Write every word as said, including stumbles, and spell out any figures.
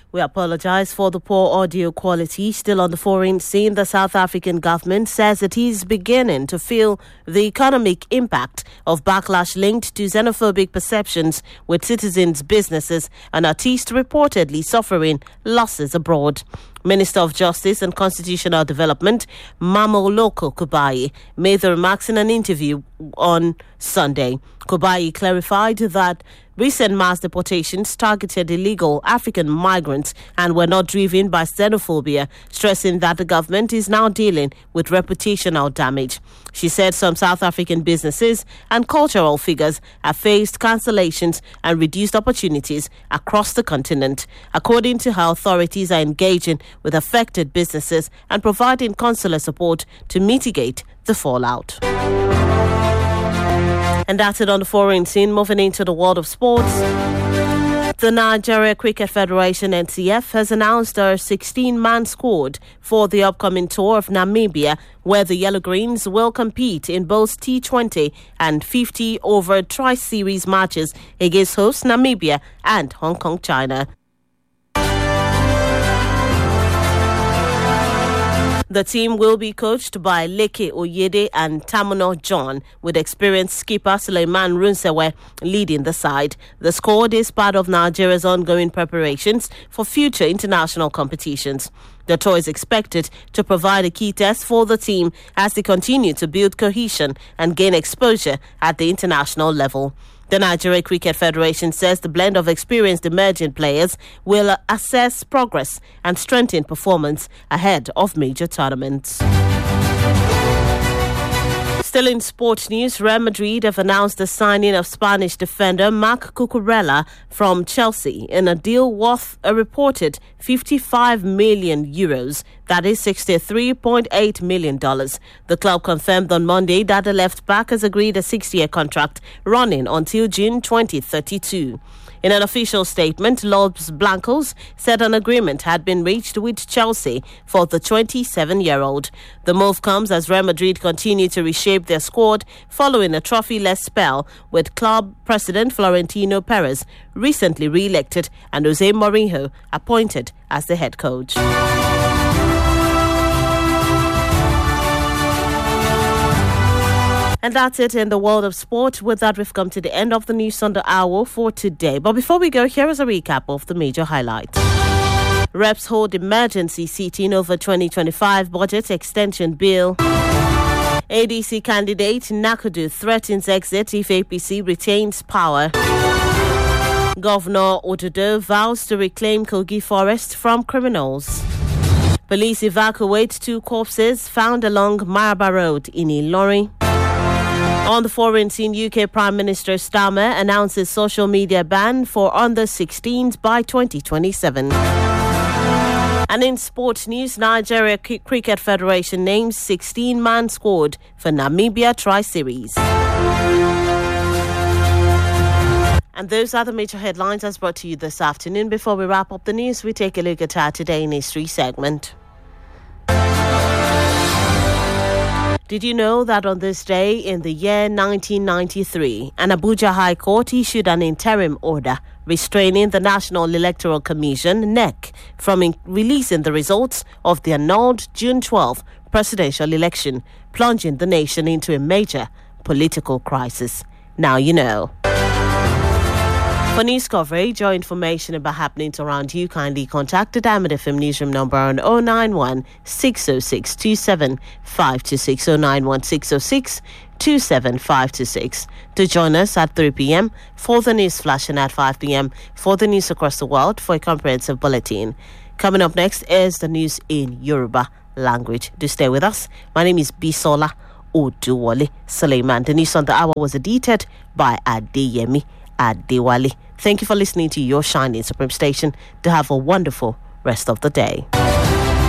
We apologize for the poor audio quality. Still on the foreign scene, the South African government says it is beginning to feel the economic impact of backlash linked to xenophobic perceptions, with citizens, businesses and artists reportedly suffering losses abroad. Minister of Justice and Constitutional Development, Mamoloko Kubayi, made the remarks in an interview on Sunday. Kubayi clarified that recent mass deportations targeted illegal African migrants and were not driven by xenophobia, stressing that the government is now dealing with reputational damage. She said some South African businesses and cultural figures have faced cancellations and reduced opportunities across the continent. According to her, authorities are engaging with affected businesses and providing consular support to mitigate the fallout. And that's it on the foreign scene. Moving into the world of sports. The Nigeria Cricket Federation, N C F, has announced a sixteen-man squad for the upcoming tour of Namibia, where the Yellow Greens will compete in both T twenty and fifty over tri-series matches against host Namibia and Hong Kong, China. The team will be coached by Leke Oyede and Tamuno John, with experienced skipper Suleiman Runsewe leading the side. The squad is part of Nigeria's ongoing preparations for future international competitions. The tour is expected to provide a key test for the team as they continue to build cohesion and gain exposure at the international level. The Nigeria Cricket Federation says the blend of experienced emerging players will assess progress and strengthen performance ahead of major tournaments. Still in sports news, Real Madrid have announced the signing of Spanish defender Marc Cucurella from Chelsea in a deal worth a reported fifty-five million euros, that is sixty-three point eight million dollars. The club confirmed on Monday that the left-back has agreed a six-year contract running until June twenty thirty-two. In an official statement, Los Blancos said an agreement had been reached with Chelsea for the twenty-seven-year-old. The move comes as Real Madrid continue to reshape their squad following a trophy-less spell, with club president Florentino Perez recently re-elected and Jose Mourinho appointed as the head coach. And that's it in the world of sport. With that, we've come to the end of the News on the Hour for today. But before we go, here is a recap of the major highlights. Reps hold emergency sitting over twenty twenty-five budget extension bill. A D C candidate Nakudu threatens exit if A P C retains power. Governor Ododo vows to reclaim Kogi Forest from criminals. Police evacuate two corpses found along Maraba Road in Ilorin. On the foreign scene, U K Prime Minister Starmer announces social media ban for under sixteens by twenty twenty-seven. And in sports news, Nigeria Cricket Federation names sixteen-man squad for Namibia Tri-Series. And those are the major headlines as brought to you this afternoon. Before we wrap up the news, we take a look at our Today in History segment. Did you know that on this day in the year nineteen ninety-three, an Abuja High Court issued an interim order restraining the National Electoral Commission, N E C, from in- releasing the results of the annulled June twelfth presidential election, plunging the nation into a major political crisis? Now you know. For news coverage or information about happenings around you, kindly contact the Diamond F M newsroom number on oh nine one, six oh six, two seven five two six, oh nine one, six oh six, two seven five two six. To join us at three p.m. for the news flash and at five p.m. for the news across the world for a comprehensive bulletin. Coming up next is the news in Yoruba language. Do stay with us. My name is Bisola Oduwole Suleiman. The news on the hour was edited by Adeyemi Adewale. Thank you for listening to your shining supreme station. To have a wonderful rest of the day.